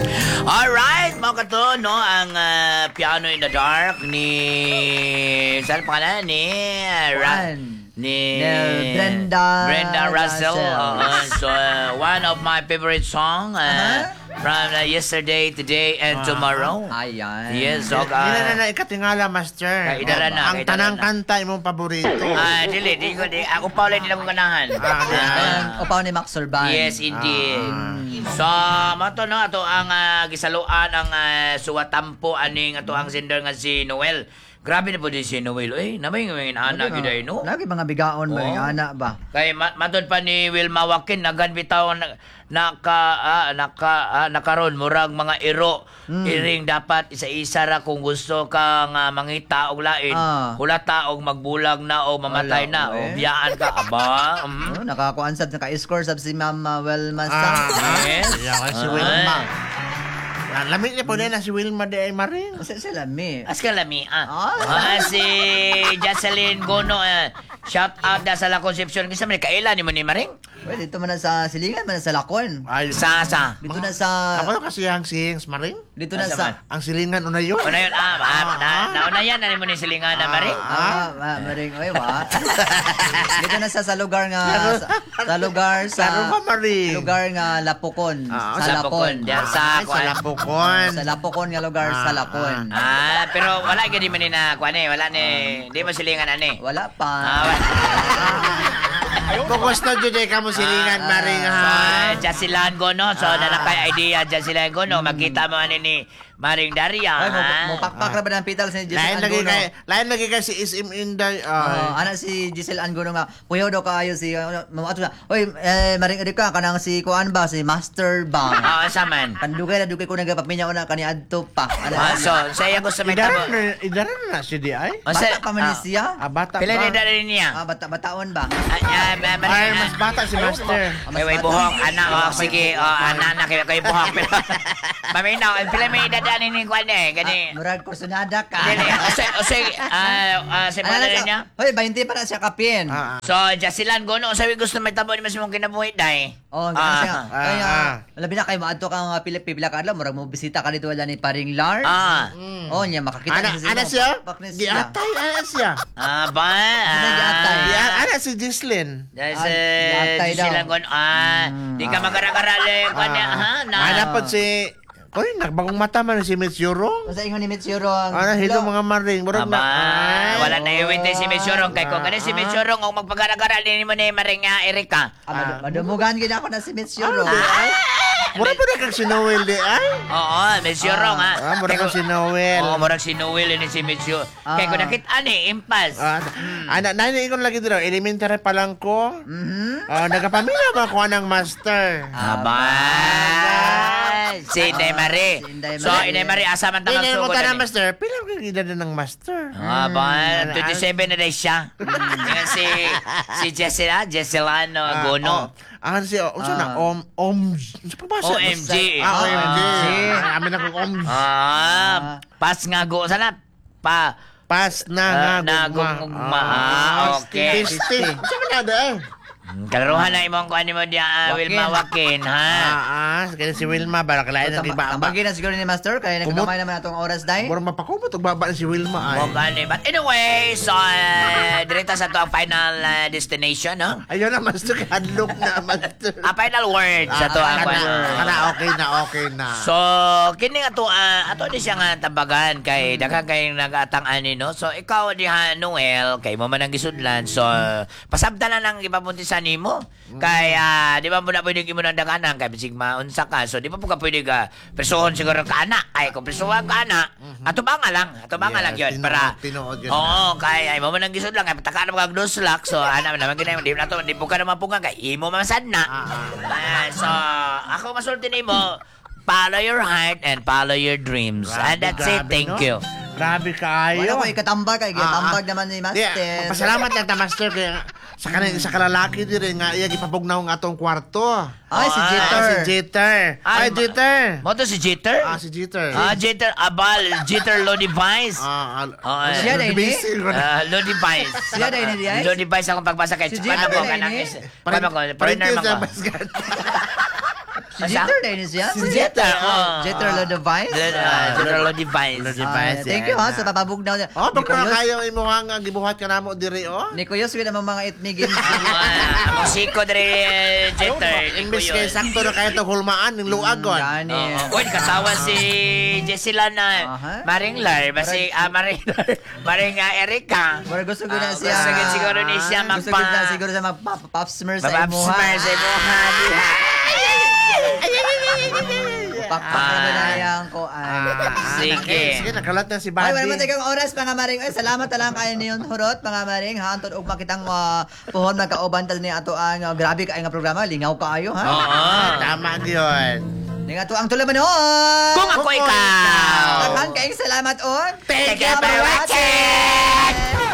Alright, mga kato, no, ang Piano in the Dark ni... Saan pangalan? Ni Brenda Russell. So, one of my favorite song from yesterday, today, and tomorrow. Ayan. Yes, so... Hindi na ikatingala, master. Idara na. Ang tanang kanta imong paborito. Dili. Ako pa ulit nila kong ganahan. Upaw ni Max Urban. Yes, indeed. So, mato no, ato ang gisaluan ang suwatampo aning ato ang sender nga si Noel. Grabe na po din si Noel. Namay ngayong anak yun ay, no? Lagi mga bigaon ba? Yung anak ba? Kay matod pa ni Wilma Wakin, nagan bitaw nakaron murag mga iro. Iring dapat isa-isa ra kung gusto kang mangita og lain. Hulata og magbulag na o mamatay na. O biyaan ka. Aba. Nakakuan sad naka-score sab si Ma'am Wilma sa. Yes. Si Wilma. Lamig niya po na si Wilma de ay maring. Sila mi. Askan lami. Si Jocelyn Gono. Shout out da sa La Concepcion. Kasi may kailan ni mo ni Maring? Well, dito man na sa Silingan, man na sa Lakon. Ay, Sa? Dito na sa... Ako kasi ang sings maring. Dito na sa... Ang silingan una yun. Una yun, nauna yan, mo ni silingan na Maring? Maring, oy, wa? Dito na sa lugar nga... Sa lugar sa... Saro ka maring. Lugar nga Lapukon. Sa Lapon. Sa Lapukon. Sa Lapukon nga lugar sa Lakon. Pero wala ka di man ni na, wala ni, di mo silingan ani. Wala pa. Focus na dyan ka mo silingan maring ha. Jasilan ko no, so nalakay idea Jasilan ko no, makita mo ani ni Maring Daria. Ay, mo pakpak ra ba ng pital si Giselle Angono? Lain lagi kay si Isim Inday. Anak si Giselle Angono nga, puyaw daw kaayo si ato na. Oy, Maring Erika kanang si kuan ba si Master Bang. Asa man. Pandugay ko nagapapinya una kani adto pa. So, saya ko sa may tabo. Idaran na si di ay. Bata pa man siya. Bata pa. Pila ni dali niya? Bataon ba? Ay, mas bata si Master. May buhok, anak, sige, anak, kayo buhok. Maminaw, pila may dadaanin ni Kwan gani. Murag kursunada ka. Dili, sa mga niya. Hoy, 20 pa na siya kapin. So, Jasilan Gono, sabi gusto may tabo ni mas mong kinabuhi, day. Ganun siya. Kaya, labi na kayo, maadto ka nga pila ka adlaw, murag mo bisita ka dito wala ni Paring Lars. Niya, makakita Ana siya? Di atay, ana siya. Ba? Ana si Gislin. Jasilan Gono, di ka magara-garali, Kwan niya, ha? Ana po si... Koy, nagbagong mata man si Mitch Yorong. Sa ingon ni Mitch Yorong. Hilo mga maring. Murag na. Wala na iwinte si Mitch Yorong. Kay ko, kani si Mitch Yorong, kung magpagara-gara din mo ni Maring Erika. Madumugan gina ako na si Mitch Yorong. Mura pa na kang si Noel di ay? Oo, Mitch Yorong ha. Mura kang si Noel. Oo, mura si Noel ni si Mitch Yorong. Kaya ko nakita ni, impas. Naiingon lagi dito, elementary pa lang ko. Nagapamilya ba ko ng master? Si Inday Marie. So, Inday Marie, asa man tamang sugod. Inday Marie, master. Pilang kang edad na ng master? 27 na rin siya. Yan si Jessela Gono. Unsa na? OMG. OMG. Amin ako OMG. Pas nga go. Sana? Pas na nga gugma. Okay. Saan ka na da eh? Kalaruhan na imong kuan mo dia Wilma Wakin ha. Kaya si Wilma bara kalain ang iba. Tambagin na siguro ni Master kaya nagkamay naman atong oras dai. Mura mapakumot og baba si Wilma ay. Gani. But anyway, so direta sa to ang final destination, no? Ayun na master hadlok na master. Final word sa to ang kana okay na. So kini ato ni siya nga tabagan kay daghang kay nagatang ani no. So ikaw diha Noel kay mo man ang gisudlan. So pasabtan na nang ipapuntisan nimo. Kaya di ba mo na pwede imo nang daganan kay bisig maunsa ka. So di ba po ka pwede ka presohon siguro ka anak. Ay kung presohon ka anak, ato ba nga lang yun para. Oo, kay ay mo man ang gisudlan kay pataka na magduslak. So ana naman ginay di na to di po ka na mapunga kay imo masad na. So ako masulti nimo. Follow your heart and follow your dreams. And that's it. Thank you. Grabe kaayo. Wala ko ikatambag kay tambag naman ni Master. Pasalamat lang ta Master kay sa kalalaki dire nga iya gipapugnaw ng atong kwarto. Ay si Jeter. Mo to si Jeter? Si Jeter. Jeter Abal, Jeter Lodi Vice. Siya na ini. Lodi Vice. Siya na ini ay. Lodi Vice akong pagbasa kay Si Jeter paano ko kanang Foreigner. Si Jeter din siya. Si Jeter, Jeter Lodovine. Jeter Lodivine. Thank you ha sa papabugnaw niya. Oh, pagka kayo imuhang gibuhat ka namo diri oh. Ni Kuyos wala namang mga itnigin. Ang siko dre Jeter. English kay sakto na kayo to hulmaan ng luagon. Gani. Uy, kasawa si Jesila na Maring Lar, basi Maring Erika. Mura gusto ko na siya. Gusto ko siguro ni siya Gusto ko na siguro sa mag-pop smear sa imuha. Mapapsmer sa imuha. Pakpak na na yan ko. Sige, nakalat na si Ay, wala Buddy. man tayong oras, mga maring. Ay, salamat lang kayo niyon, hurot, mga maring. Ha, antod og makitang puhon magkauban tal ni ato ang grabe kayo nga programa. Lingaw kaayo, ha? Tama yun. Ning ato ang tulaman noon. Kung ako ikaw. Daghan kaayong salamat on. Thank you for watching!